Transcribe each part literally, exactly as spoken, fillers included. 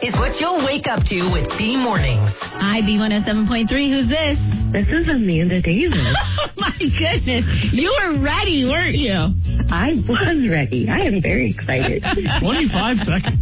is what you'll wake up to with B Mornings. Hi, B one oh seven point three. Who's this? This is Amanda Davis. Oh, my goodness. You were ready, weren't you? I was ready. I am very excited. twenty-five seconds.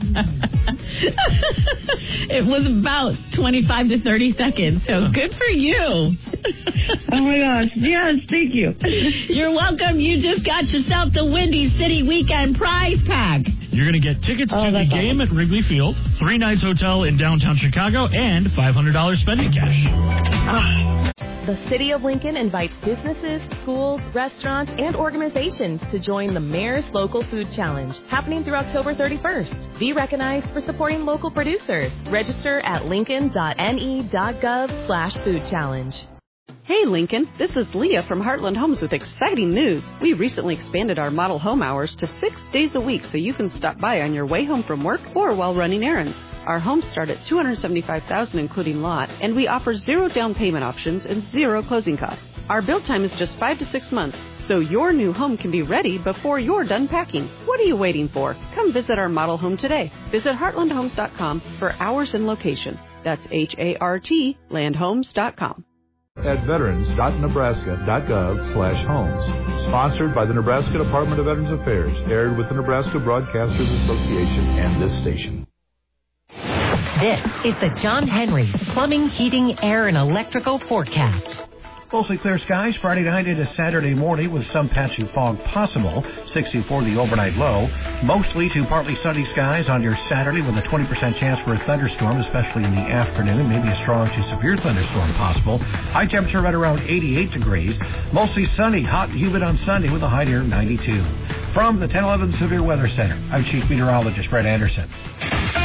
It was about twenty-five to thirty seconds, so good for you. Oh, my gosh. Yes, thank you. You're welcome. You just got yourself the Windy City Weekend Prize Pack. You're going to get tickets Oh, to the that's game at Wrigley Field, three nights hotel in downtown Chicago, and five hundred dollars spending cash. The City of Lincoln invites businesses, schools, restaurants, and organizations to join the Mayor's Local Food Challenge, happening through October thirty-first. Be recognized for supporting local producers. Register at lincoln.ne.gov slash food challenge. Hey Lincoln, this is Leah from Heartland Homes with exciting news. We recently expanded our model home hours to six days a week so you can stop by on your way home from work or while running errands. Our homes start at two hundred seventy-five thousand dollars including lot, and we offer zero down payment options and zero closing costs. Our build time is just five to six months, so your new home can be ready before you're done packing. What are you waiting for? Come visit our model home today. Visit heartland homes dot com for hours and location. That's H A R T land homes dot com. At veterans dot nebraska dot gov slash homes. Sponsored by the Nebraska Department of Veterans Affairs. Aired with the Nebraska Broadcasters Association and this station. This is the John Henry Plumbing, Heating, Air, and Electrical Forecast. Mostly clear skies Friday night into Saturday morning with some patchy fog possible. sixty-four the overnight low. Mostly to partly sunny skies on your Saturday with a twenty percent chance for a thunderstorm, especially in the afternoon. Maybe a strong to severe thunderstorm possible. High temperature right around eighty-eight degrees. Mostly sunny, hot and humid on Sunday with a high near ninety-two. From the ten eleven Severe Weather Center, I'm Chief Meteorologist Brett Anderson.